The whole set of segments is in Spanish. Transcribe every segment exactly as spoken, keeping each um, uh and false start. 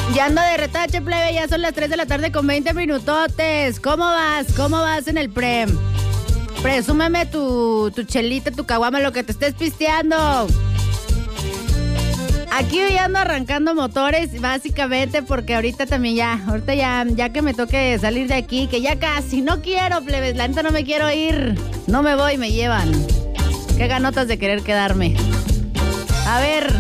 Ya ando de retache, plebe, ya son las tres de la tarde con veinte minutotes. ¿Cómo vas? ¿Cómo vas en el pre? Presúmeme tu, tu chelita, tu caguama, lo que te estés pisteando. Aquí yo ando arrancando motores, básicamente, porque ahorita también ya, ahorita ya, ya que me toque salir de aquí, que ya casi, no quiero, plebes, la neta no me quiero ir. No me voy, me llevan. Qué ganotas de querer quedarme. A ver...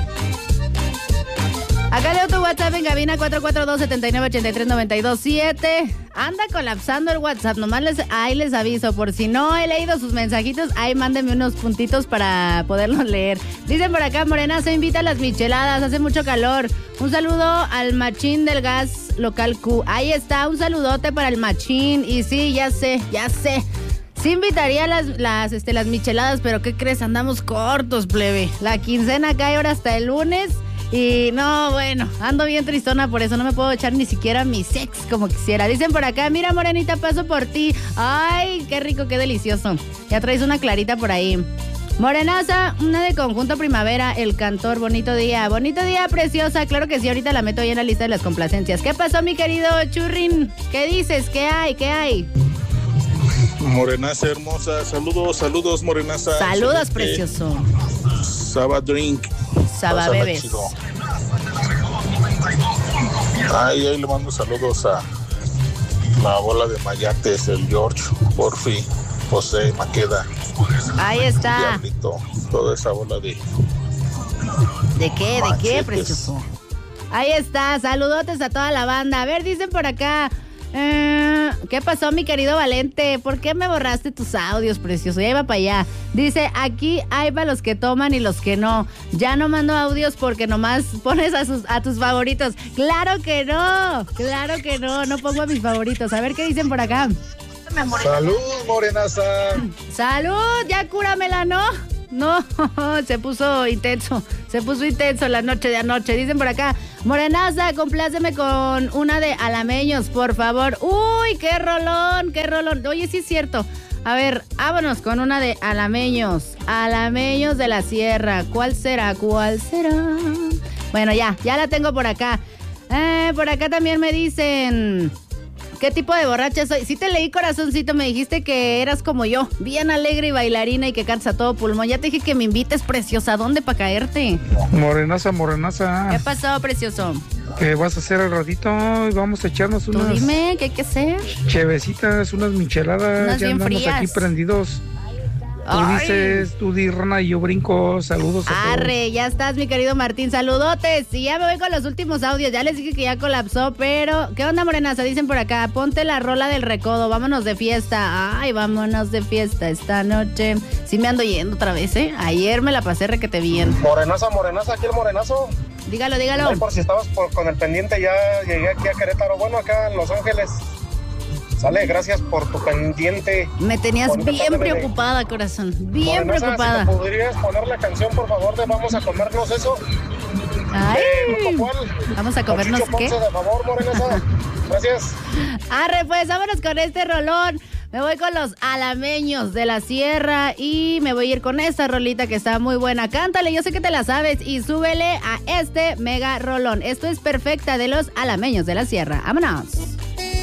Acá leo tu WhatsApp en cabina cuatro cuatro dos, siete nueve, ocho tres, nueve dos siete. Anda colapsando el WhatsApp, nomás les, ahí les aviso. Por si no he leído sus mensajitos, ahí mándenme unos puntitos para poderlos leer. Dicen por acá, Morena se invita a las micheladas, hace mucho calor. Un saludo al machín del gas local Q. Ahí está, un saludote para el machín. Y sí, ya sé, ya sé. Sí invitaría a las, las, este, las micheladas, pero ¿qué crees? Andamos cortos, plebe. La quincena cae ahora hasta el lunes. Y no, bueno, ando bien tristona, por eso no me puedo echar ni siquiera mi sex como quisiera. Dicen por acá, mira, Morenita, paso por ti. Ay, qué rico, qué delicioso. Ya traes una clarita por ahí. Morenaza, una de Conjunto Primavera, El Cantor, bonito día. Bonito día, preciosa. Claro que sí, ahorita la meto ahí en la lista de las complacencias. ¿Qué pasó, mi querido Churrin? ¿Qué dices? ¿Qué hay? ¿Qué hay? Morenaza hermosa, saludos, saludos, Morenaza. Saludos, Excelente. Precioso. Saba Drink. Saba Pásala Bebes. chido. Ay, ahí le mando saludos a la bola de mayates, el George, Porfi, José, Maqueda. Ahí está. Diablito, toda esa bola de... ¿De qué? ¿De machetes. qué, Precioso? Ahí está, saludotes a toda la banda. A ver, dicen por acá... Eh, ¿Qué pasó, mi querido Valente? ¿Por qué me borraste tus audios, precioso? Ya iba para allá. Dice, aquí hay para los que toman y los que no. Ya no mando audios porque nomás pones a, sus, a tus favoritos. ¡Claro que no! ¡Claro que no! No pongo a mis favoritos. A ver qué dicen por acá. ¡Salud, Morenaza! ¡Salud! Ya cúramela, ¿no? No, se puso intenso, se puso intenso la noche de anoche. Dicen por acá, Morenaza, compláceme con una de Alameños, por favor. Uy, qué rolón, qué rolón. Oye, sí es cierto. A ver, vámonos con una de Alameños, Alameños de la Sierra. ¿Cuál será? ¿Cuál será? Bueno, ya, ya la tengo por acá. Eh, por acá también me dicen... ¿Qué tipo de borracha soy? Sí te leí, corazoncito, me dijiste que eras como yo, bien alegre y bailarina y que cantas a todo pulmón. Ya te dije que me invites, preciosa, ¿a dónde para caerte? Morenaza, Morenaza. ¿Qué pasó, precioso? ¿Qué vas a hacer al ratito? Vamos a echarnos Tú unas dime, ¿qué hay que hacer? chevecitas, unas micheladas. Unas ya bien andamos frías. aquí prendidos. Tú Ay. dices, tú di rana y yo brinco. Saludos a todos. Arre, ya estás, mi querido Martín, saludotes. Y ya me voy con los últimos audios, ya les dije que ya colapsó, pero... ¿Qué onda, Morenaza? Dicen por acá, ponte la rola del recodo, vámonos de fiesta. Ay, vámonos de fiesta esta noche. Sí me ando yendo otra vez, ¿eh? Ayer me la pasé requete bien. Morenaza, Morenaza, aquí el Morenazo. Dígalo, dígalo. Ay, por si estabas por, con el pendiente, ya llegué aquí a Querétaro. Bueno, acá en Los Ángeles. Sale, gracias por tu pendiente. Me tenías Bonita bien tarde, preocupada, corazón. Bien Morenaza, preocupada. Si me podrías poner la canción, por favor, de Vamos a comernos eso. Ay, Eh, ¿Grupo cuál? ¿vamos a comernos Con Chicho qué? Ponce, de favor, Morenaza. Gracias. Arre, pues vámonos con este rolón. Me voy con los Alameños de la Sierra y me voy a ir con esta rolita que está muy buena. Cántale, yo sé que te la sabes y súbele a este mega rolón. Esto es Perfecta de los Alameños de la Sierra. ¡Vámonos!